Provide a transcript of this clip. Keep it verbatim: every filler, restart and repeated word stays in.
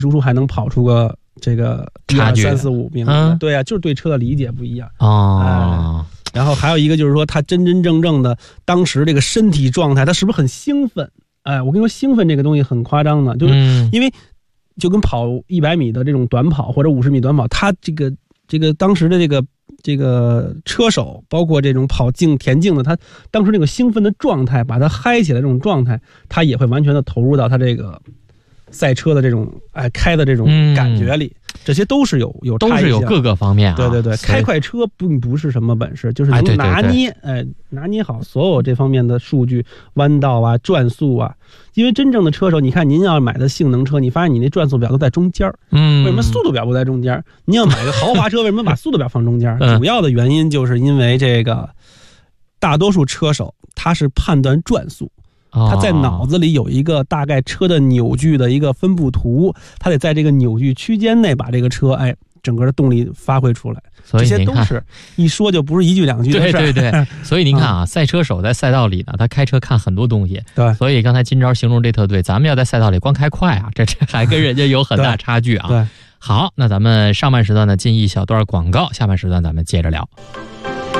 足足还能跑出个这个差距三四五名， 嗯， 对啊，就是对车的理解不一样哦。 哎然后还有一个就是说，他真真正正的当时这个身体状态，他是不是很兴奋？哎，我跟你说，兴奋这个东西很夸张的，就是因为就跟跑一百米的这种短跑或者五十米短跑，他这个这个当时的这个这个车手，包括这种跑竞田径的，他当时那个兴奋的状态，把他嗨起来这种状态，他也会完全的投入到他这个赛车的这种哎开的这种感觉里。嗯，这些都是有有都是有各个方面啊。 对对对，开快车并不是什么本事，就是能拿捏，哎，对对对，哎，拿捏好所有这方面的数据，弯道啊、转速啊。因为真正的车手，你看您要买的性能车，你发现你那转速表都在中间，嗯，为什么速度表不在中间？你要买个豪华车，为什么把速度表放中间？嗯，主要的原因就是因为这个大多数车手他是判断转速。他在脑子里有一个大概车的扭矩的一个分布图，他得在这个扭矩区间内把这个车哎整个的动力发挥出来。 所以这些都是一说就不是一句两句的事。 对对对，所以您看啊，赛车手在赛道里呢，他开车看很多东西。 对， 所以刚才今朝形容这特对，咱们要在赛道里光开快啊，这这还跟人家有很大差距啊。 对， 好，那咱们上半时段呢进一小段广告，下半时段咱们接着聊。